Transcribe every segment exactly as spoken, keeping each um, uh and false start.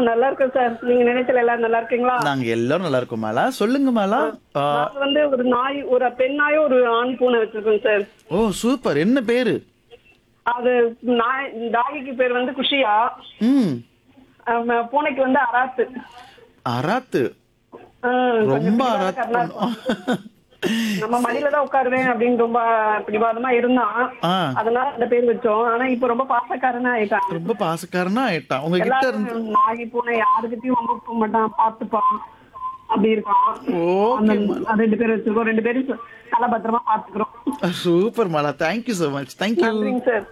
நல்லா இருக்கேன் சார். நீங்க நினைச்சல எல்லாரும் நல்லா இருக்கீங்களா? நாங்க எல்லாரும் நல்லா இருக்கோம் மாலா. சொல்லுங்க மாலா. ஆ, நான் வந்து ஒரு நாய், ஒரு பெண் நாயும் ஒரு ஆண் பூனை வச்சிருக்கேன் சார். ஓ சூப்பர். என்ன பேரு? அது நாய் டாகிக்கு பேர் வந்து குஷியா. ம் ஆம், பூனைக்கு வந்து அராத்து. அராத்து. ஆ, கொஞ்சம் ரொம்ப பிடிவாத அராத்து கர்ணா பண்ணும். நம்ம மடியில தான் உட்காருவேன் அப்படின்னு ரொம்ப பிடிவாதமா இருந்தான். ஆ, அதனால அந்த பேர் வச்சோம். ஆனா இப்ப ரொம்ப பாசக்காரனா ஆயிட்டான். ரொம்ப பாசக்காரனா ஆயிட்டான் உங்ககிட்ட எல்லாரும் இருந்து. நாய் பூனை யாருக்கிட்டையும் ரொம்ப போக மாட்டான், பாத்துப்பான், அப்படி இருக்கான். அந்த ஓகே மாலா. ரெண்டு பேரும் வச்சிருக்கோம். ரெண்டு பேரும் நல்லா பத்திரமா பாத்துக்கிறோம். Super Mala. Thank you so much. Thank you. நன்றிங்க சார்.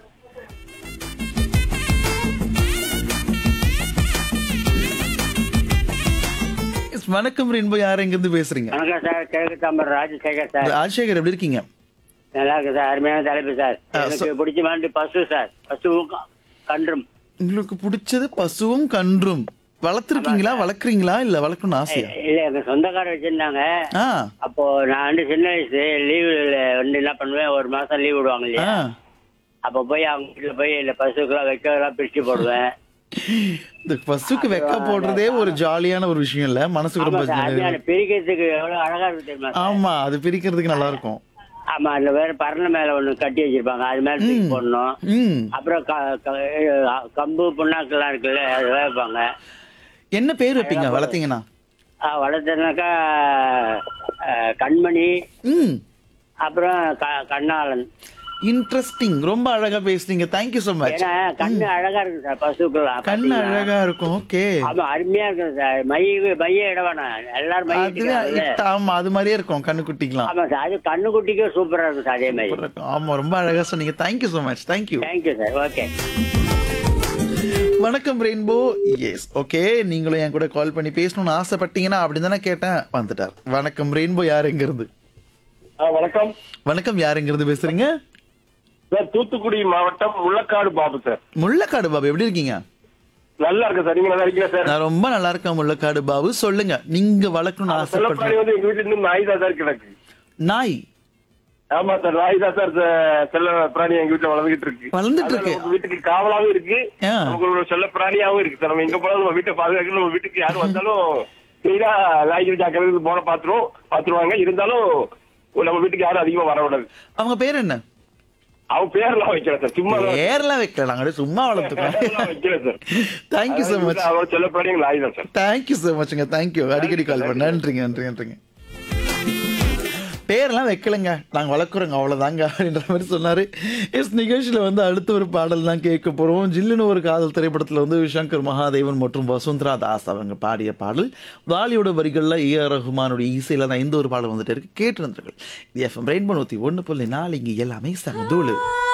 வணக்கம் ரெயின்போ. யார் எங்க இருந்து பேசுறீங்க? வணக்கம் சார். கிழக்கு தாம்பரம் ராஜசேகர் சார். ராஜசேகர் எப்படி இருக்கீங்க? நல்லா இருக்கு சார். அருமையான தலைப்பு சார். ஆ, எனக்கு பிடிச்ச மாதிரி பசு சார். பசுவும் க- கன்றும். உங்களுக்கு பிடிச்சது பசுவும் கன்றும். வளர்த்துருக்கீங்களா, வளர்க்குறீங்களா, இல்ல வளர்க்கணும்னு ஆசையா? இல்ல எங்க சொந்தக்காரர் வச்சிருந்தாங்க. ஆ அப்போ நான் வந்து சின்ன வயசு லீவு வந்து என்ன பண்ணுவேன், ஒரு மாசம் லீவ் விடுவாங்க இல்லையா, ஆ. அப்ப போய் அவங்க வீட்டுல போய் இந்த பசுக்கெல்லாம் வைக்கிறதெல்லாம் பிரிச்சு போடுவேன். இந்த பசுக்கு வெக்க போடுறதே ஒரு ஜாலியான ஒரு விஷயம் இல்ல, மனசுக்கு ரொம்ப ஆமா சார். ஜாலியா. அருமையான பிரிக்கிறதுக்கு எவ்வளவு அழகா இருக்கு தெரியுமா சார்? ஆமா, அது பிரிக்கிறதுக்கு நல்லா இருக்கும். ஆமா, அதுல வேற பரண மேல ஒண்ணு கட்டி வச்சிருப்பாங்க, அது மேல தூக்கி போடணும். ம் அப்புறம் க- க- கம்பு புண்ணாக்கெல்லாம் இருக்குல்ல, அது வைப்பாங்க. என்ன பேர் வைப்பீங்க வளர்த்தீங்கன்னா? ஆ, வளர்த்தனாக்கா அஹ், கண்மணி, ம் அப்புறம் க- கண்ணாளன். இன்ட்ரெஸ்டிங். ரொம்ப அழகா பேசுறீங்க. Thank you so much. ஏன்னா கண்ணு அழகா இருக்கு சார் பசுக்கெல்லாம். கண்ணு பாத்தீங்கன்னா. அழகா இருக்கும். ஓகே. ஆமா, அருமையா இருக்கு சார். மைய மைய இட வேணாம், எல்லாரும் மைய அதுவே இட்டுக்கிறாங்கல்ல. it- ஆமா, அது மாதிரியே இருக்கும் கண்ணு குட்டிக்கலாம். ஆமா சார், அது கண்ணு குட்டிக்கும் சூப்பரா இருக்கும் சார். அதே மாதிரி. ஆமா, ரொம்ப அழகா சொன்னீங்க. Thank you so much. Thank you. Thank you sir. Okay. வணக்கம் ரெயின்போ. S okay. நீங்களும் என் கூட கால் பண்ணி பேசணும்னு ஆசைப்பட்டீங்கன்னா அப்படின்னு தானே கேட்டேன். வந்துட்டார். வணக்கம் ரெயின்போ. யார் எங்க இருந்து? ஆ, வணக்கம் வணக்கம். யார் எங்க இருந்து பேசுறீங்க? சார். தூத்துக்குடி மாவட்டம் முள்ளக்காடு பாபு சார். முள்ளக்காடு பாபு எப்படி இருக்கீங்க? நல்லா இருக்கு சார். நீங்க நல்லா இருக்கீங்களா சார்? நான் ரொம்ப நல்லா இருக்கேன் முள்ளக்காடு பாபு. சொல்லுங்க, நீங்க வளர்க்கணும்னு செல்லப்பிராணி ஆசைப்படுறீங்க? வந்து எங்க வீட்டுல இருந்து நாய் தான் சார் கிடக்கு. நாய் ஆமா சார், நாய் தான் சார். செ- செல்ல பிராணி எங்க வீட்டுல வளர்ந்துகிட்டு இருக்கு. வளர்ந்துட்டு அதான் இருக்கு. நமக்கு வீட்டுக்கு காவலாவும் இருக்கு, ஆ. நமக்கு ஒரு செல்ல பிராணியாவும் இருக்கு சார். நம்ம எங்க போனாலும் நம்ம வீட்டை பாதுகாக்கணும். நம்ம வீட்டுக்கு யாரும் வந்தாலும் சரியா நாய்கள் ஜாக்கிரதை போன பாத்துருவோம் பாத்துருவாங்க. இருந்தாலும் நம்ம வீட்டுக்கு யாரும் அதிகமா வரக்கூடாது. அவங்க பேர் என்ன? அவன் பேர்லாம் வைக்கல சார், சும்மா தான். பேர்லாம் வைக்கல, நாங்க சும்மா வளர்த்துக்கோம். பேர்லாம் வைக்கல சார். Thank you so much. அவன் செல்ல பிராணி எங்க நாய் தான் சார். Thank you so மச்ங்க. தேங்க்யூ. அடிக்கடி கால் பண்ண. நன்றிங்க நன்றி நன்றிங்க. பேரெல்லாம் வைக்கலைங்க, நாங்கள் வளர்க்குறோங்க அவ்வளோதாங்க அப்படின்ற மாதிரி சொன்னார். எஸ் நிகழ்ச்சியில் வந்து அடுத்த ஒரு பாடல் தான் கேட்க போகிறோம். ஜில்லுன்னு ஒரு காதல் திரைப்படத்தில் வந்து சங்கர் மகாதேவன் மற்றும் வசுந்தரா தாஸ் அவங்க பாடிய பாடல். வாலியோட வரிகளில் ஏ ஆர் ரஹ்மானுடைய இசையில் தான் இந்த ஒரு பாடல் வந்துட்டு இருக்கு. கேட்டு இருந்தீர்கள். இது எஃப்எம் ரெயின்போ நூற்றி ஒன்று புள்ளி நாலு. இங்கே எல்லாமே சமதூளு.